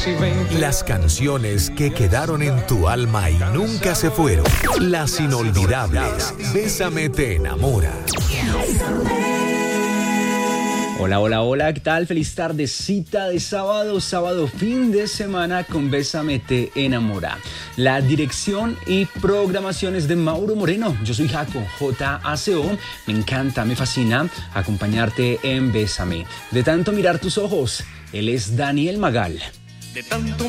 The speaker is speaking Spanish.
casi 20. Las canciones que quedaron en tu alma y nunca se fueron. Las inolvidables. Bésame te enamora. Hola, hola, hola, ¿qué tal? Feliz tardecita de sábado, fin de semana con Bésame te enamora. La dirección y programación es de Mauro Moreno. Yo soy Jaco, J-A-C-O. Me encanta, me fascina acompañarte en Bésame. De tanto mirar tus ojos, él es Daniel Magal. De tanto